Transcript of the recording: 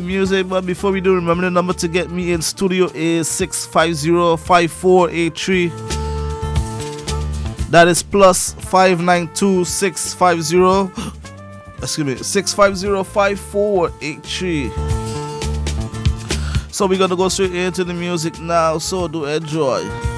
music. But before we do, remember the number to get me in studio is 650-5483. That is plus 592-650. Excuse me, 650-5483. So we're gonna go straight into the music now. So do enjoy.